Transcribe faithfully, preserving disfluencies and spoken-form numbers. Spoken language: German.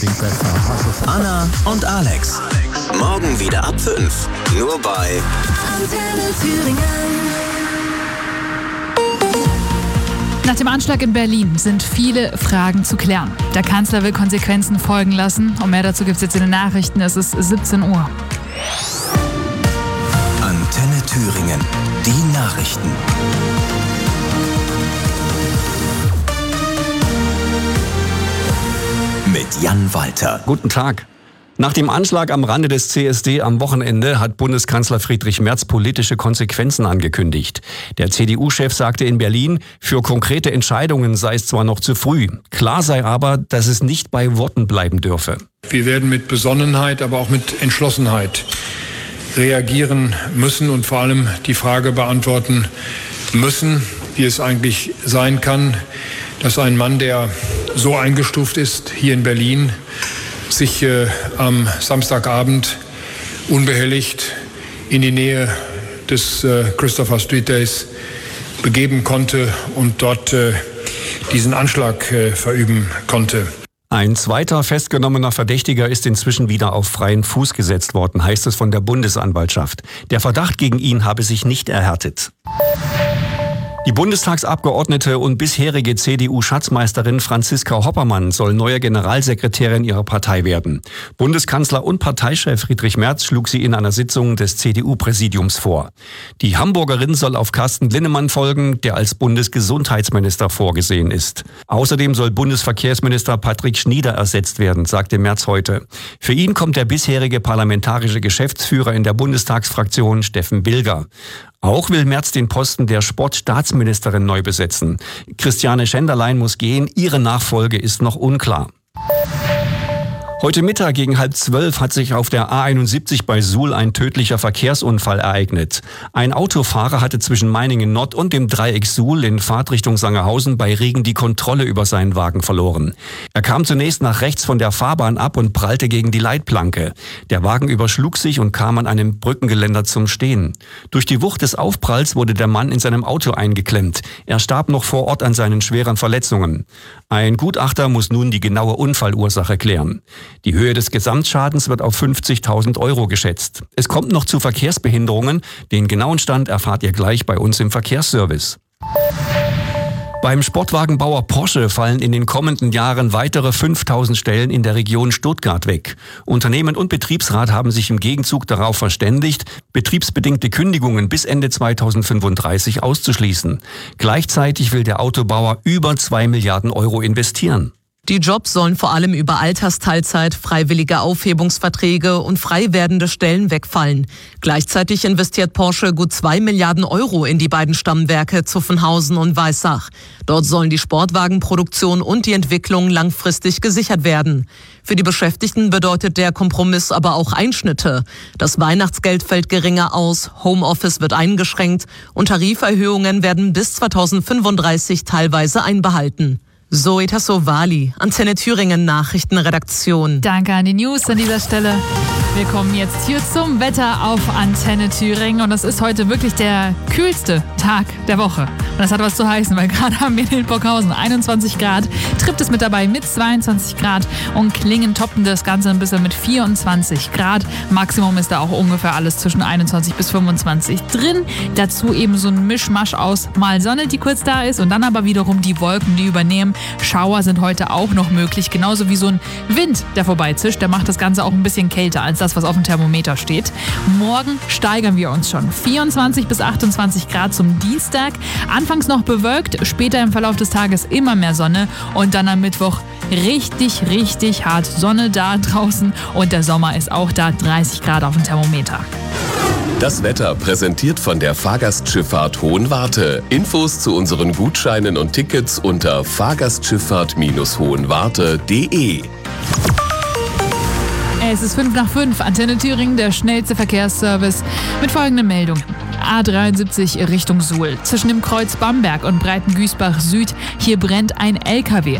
Anna und Alex. Morgen wieder ab fünf. Nur bei Antenne Thüringen. Nach dem Anschlag in Berlin sind viele Fragen zu klären. Der Kanzler will Konsequenzen folgen lassen. Und mehr dazu gibt es jetzt in den Nachrichten. Es ist siebzehn Uhr. Antenne Thüringen. Die Nachrichten. Mit Jan Walter. Guten Tag. Nach dem Anschlag am Rande des C S D am Wochenende hat Bundeskanzler Friedrich Merz politische Konsequenzen angekündigt. Der C D U-Chef sagte in Berlin, für konkrete Entscheidungen sei es zwar noch zu früh. Klar sei aber, dass es nicht bei Worten bleiben dürfe. Wir werden mit Besonnenheit, aber auch mit Entschlossenheit reagieren müssen und vor allem die Frage beantworten müssen, wie es eigentlich sein kann, dass ein Mann, der so eingestuft ist hier in Berlin, sich äh, am Samstagabend unbehelligt in die Nähe des äh, Christopher Street Days begeben konnte und dort äh, diesen Anschlag äh, verüben konnte. Ein zweiter festgenommener Verdächtiger ist inzwischen wieder auf freien Fuß gesetzt worden, heißt es von der Bundesanwaltschaft. Der Verdacht gegen ihn habe sich nicht erhärtet. Die Bundestagsabgeordnete und bisherige C D U-Schatzmeisterin Franziska Hoppermann soll neue Generalsekretärin ihrer Partei werden. Bundeskanzler und Parteichef Friedrich Merz schlug sie in einer Sitzung des C D U-Präsidiums vor. Die Hamburgerin soll auf Carsten Linnemann folgen, der als Bundesgesundheitsminister vorgesehen ist. Außerdem soll Bundesverkehrsminister Patrick Schnieder ersetzt werden, sagte Merz heute. Für ihn kommt der bisherige parlamentarische Geschäftsführer in der Bundestagsfraktion Steffen Bilger. Auch will Merz den Posten der Sportstaatsministerin neu besetzen. Christiane Schenderlein muss gehen, ihre Nachfolge ist noch unklar. Heute Mittag gegen halb zwölf hat sich auf der A einundsiebzig bei Suhl ein tödlicher Verkehrsunfall ereignet. Ein Autofahrer hatte zwischen Meiningen Nord und dem Dreieck Suhl in Fahrtrichtung Sangerhausen bei Regen die Kontrolle über seinen Wagen verloren. Er kam zunächst nach rechts von der Fahrbahn ab und prallte gegen die Leitplanke. Der Wagen überschlug sich und kam an einem Brückengeländer zum Stehen. Durch die Wucht des Aufpralls wurde der Mann in seinem Auto eingeklemmt. Er starb noch vor Ort an seinen schweren Verletzungen. Ein Gutachter muss nun die genaue Unfallursache klären. Die Höhe des Gesamtschadens wird auf fünfzigtausend Euro geschätzt. Es kommt noch zu Verkehrsbehinderungen. Den genauen Stand erfahrt ihr gleich bei uns im Verkehrsservice. Beim Sportwagenbauer Porsche fallen in den kommenden Jahren weitere fünftausend Stellen in der Region Stuttgart weg. Unternehmen und Betriebsrat haben sich im Gegenzug darauf verständigt, betriebsbedingte Kündigungen bis Ende zweitausendfünfunddreißig auszuschließen. Gleichzeitig will der Autobauer über zwei Milliarden Euro investieren. Die Jobs sollen vor allem über Altersteilzeit, freiwillige Aufhebungsverträge und frei werdende Stellen wegfallen. Gleichzeitig investiert Porsche gut zwei Milliarden Euro in die beiden Stammwerke Zuffenhausen und Weissach. Dort sollen die Sportwagenproduktion und die Entwicklung langfristig gesichert werden. Für die Beschäftigten bedeutet der Kompromiss aber auch Einschnitte. Das Weihnachtsgeld fällt geringer aus, Homeoffice wird eingeschränkt und Tariferhöhungen werden bis zweitausendfünfunddreißig teilweise einbehalten. Zoe Tassovali, Antenne Thüringen Nachrichtenredaktion. Danke an die News an dieser Stelle. Wir kommen jetzt hier zum Wetter auf Antenne Thüringen und es ist heute wirklich der kühlste Tag der Woche. Und das hat was zu heißen, weil gerade haben wir in Hildburghausen einundzwanzig Grad, Tripp ist mit dabei mit zweiundzwanzig Grad und Klingen toppen das Ganze ein bisschen mit vierundzwanzig Grad. Maximum ist da auch ungefähr alles zwischen einundzwanzig bis fünfundzwanzig drin. Dazu eben so ein Mischmasch aus mal Sonne, die kurz da ist und dann aber wiederum die Wolken, die übernehmen. Schauer sind heute auch noch möglich, genauso wie so ein Wind, der vorbeizischt. Der macht das Ganze auch ein bisschen kälter als das, was auf dem Thermometer steht. Morgen steigern wir uns schon. vierundzwanzig bis achtundzwanzig Grad zum Dienstag. Anfangs noch bewölkt, später im Verlauf des Tages immer mehr Sonne und dann am Mittwoch richtig, richtig hart Sonne da draußen und der Sommer ist auch da, dreißig Grad auf dem Thermometer. Das Wetter präsentiert von der Fahrgastschifffahrt Hohenwarte. Infos zu unseren Gutscheinen und Tickets unter fahrgastschifffahrt hohenwarte punkt de. Es ist fünf nach fünf, Antenne Thüringen, der schnellste Verkehrsservice mit folgenden Meldungen. A dreiundsiebzig Richtung Suhl. Zwischen dem Kreuz Bamberg und Breitengüßbach Süd, hier brennt ein L K W.